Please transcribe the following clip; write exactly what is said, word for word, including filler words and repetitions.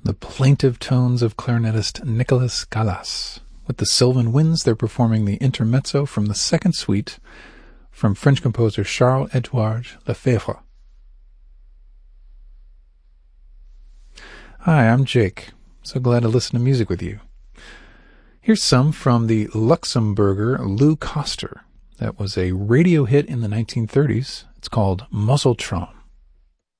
the plaintive tones of clarinetist Nicolas Callas. With the Sylvan Winds, they're performing the intermezzo from the second suite from French composer Charles-Édouard Lefebvre. Hi, I'm Jake. So glad to listen to music with you. Here's some from the Luxembourger Lou Koster. That was a radio hit in the nineteen thirties. It's called Muzzletron.